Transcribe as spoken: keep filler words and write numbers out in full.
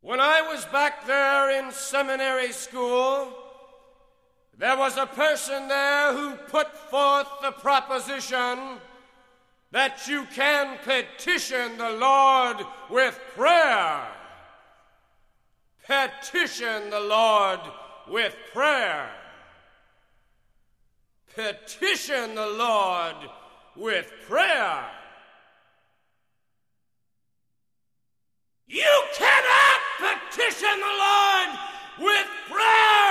When I was back there in seminary school, there was a person there who put forth the proposition that you can petition the Lord with prayer. Petition the Lord with prayer. Petition the Lord with prayer.